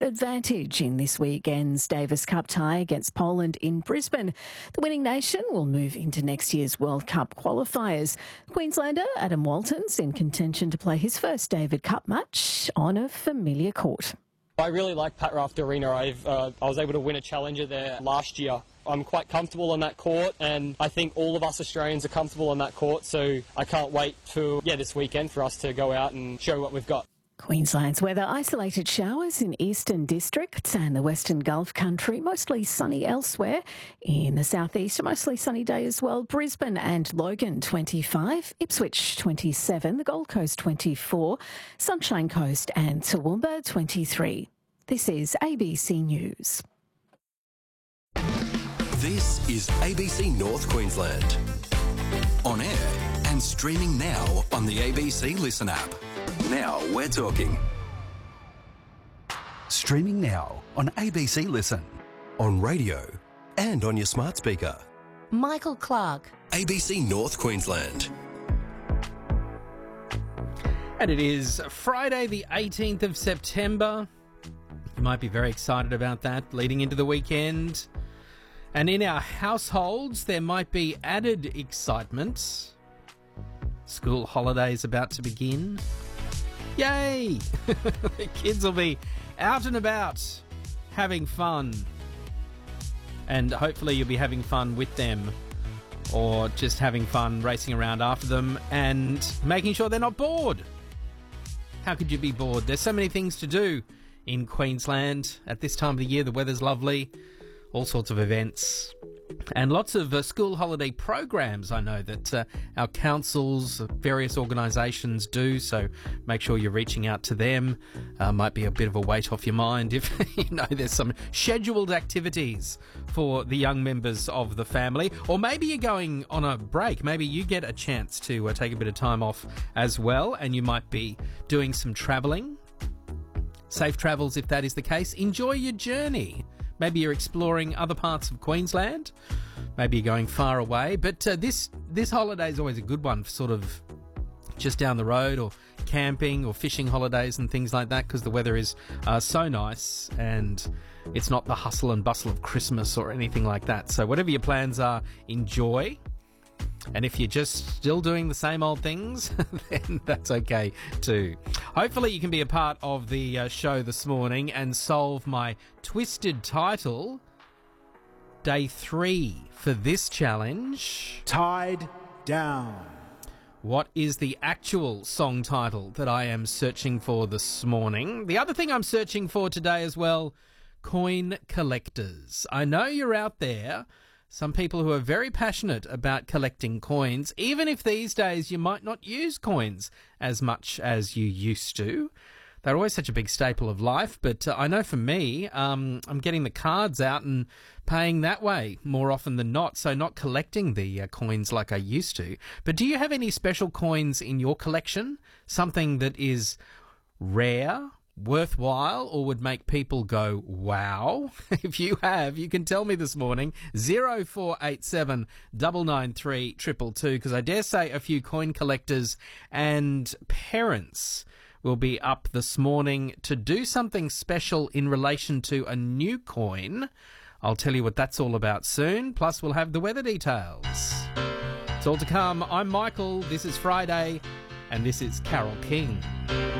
advantage in this weekend's Davis Cup tie against Poland in Brisbane. The winning nation will move into next year's World Cup qualifiers. Queenslander Adam Walton's in contention to play his first Davis Cup match on a familiar court. I really like Pat Raft Arena. I was able to win a challenger there last year. I'm quite comfortable on that court, and I think all of us Australians are comfortable on that court, so I can't wait for this weekend for us to go out and show what we've got. Queensland's weather: isolated showers in eastern districts and the western Gulf country, mostly sunny elsewhere. In the southeast, a mostly sunny day as well. Brisbane and Logan 25, Ipswich 27, the Gold Coast 24, Sunshine Coast and Toowoomba 23. This is ABC News. This is ABC North Queensland. On air and streaming now on the ABC Listen app. Now we're talking. Streaming now on ABC Listen, on radio and on your smart speaker. Michael Clark. ABC North Queensland. And it is Friday the 18th of September. You might be very excited about that leading into the weekend. And in our households, there might be added excitement. School holidays about to begin. Yay! The kids will be out and about having fun. And hopefully you'll be having fun with them, or just having fun racing around after them and making sure they're not bored. How could you be bored? There's so many things to do in Queensland. At this time of the year, the weather's lovely. All sorts of events. And lots of school holiday programs, I know, that our councils, various organisations do, so make sure you're reaching out to them. Might be a bit of a weight off your mind if there's some scheduled activities for the young members of the family. Or maybe you're going on a break. Maybe you get a chance to take a bit of time off as well, and you might be doing some travelling. Safe travels if that is the case. Enjoy your journey. Maybe you're exploring other parts of Queensland. Maybe you're going far away. But this holiday is always a good one for sort of just down the road, or camping or fishing holidays and things like that, because the weather is so nice and it's not the hustle and bustle of Christmas or anything like that. So whatever your plans are, enjoy. And if you're just still doing the same old things, then that's okay too. Hopefully you can be a part of the show this morning and solve my twisted title. Day 3 for this challenge. Tied Down. What is the actual song title that I am searching for this morning? The other thing I'm searching for today as well, coin collectors. I know you're out there. Some people who are very passionate about collecting coins, even if these days you might not use coins as much as you used to. They're always such a big staple of life, but I know for me, I'm getting the cards out and paying that way more often than not, so not collecting the coins like I used to. But do you have any special coins in your collection? Something that is rare, worthwhile, or would make people go, wow? If you have, you can tell me this morning. 0487 993 222, because I dare say a few coin collectors and parents will be up this morning to do something special in relation to a new coin. I'll tell you what that's all about soon, plus we'll have the weather details. It's all to come. I'm Michael, this is Friday, and this is Carole King.